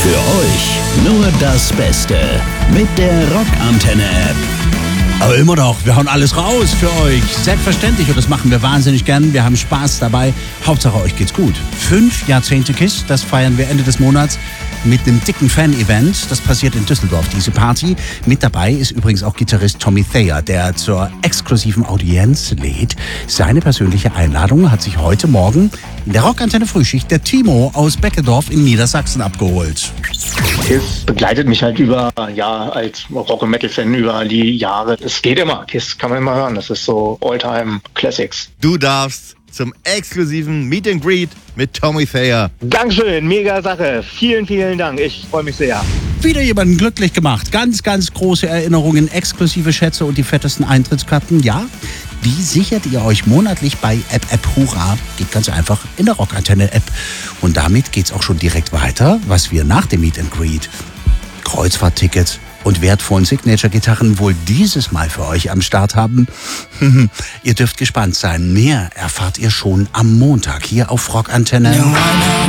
Für euch nur das Beste mit der Rockantenne-App. Aber immer doch, wir hauen alles raus für euch. Selbstverständlich, und das machen wir wahnsinnig gern. Wir haben Spaß dabei. Hauptsache, euch geht's gut. 5 Jahrzehnte KISS, das feiern wir Ende des Monats mit einem dicken Fan-Event. Das passiert in Düsseldorf, diese Party. Mit dabei ist übrigens auch Gitarrist Tommy Thayer, der zur exklusiven Audienz lädt. Seine persönliche Einladung hat sich heute Morgen in der Rockantenne Frühschicht der Timo aus Beckedorf in Niedersachsen abgeholt. KISS begleitet mich halt als Rock- und Metal-Fan über die Jahre. Es geht immer. KISS kann man immer hören. Das ist so All-Time Classics. Du darfst zum exklusiven Meet and Greet mit Tommy Thayer. Dankeschön, mega Sache. Vielen, vielen Dank. Ich freue mich sehr. Wieder jemanden glücklich gemacht. Ganz, ganz große Erinnerungen, exklusive Schätze und die fettesten Eintrittskarten. Ja, die sichert ihr euch monatlich bei App Hurra. Geht ganz einfach in der Rockantenne-App. Und damit geht's auch schon direkt weiter, was wir nach dem Meet and Greet, Kreuzfahrttickets und wertvollen Signature-Gitarren wohl dieses Mal für euch am Start haben. Ihr dürft gespannt sein. Mehr erfahrt ihr schon am Montag hier auf Rockantenne.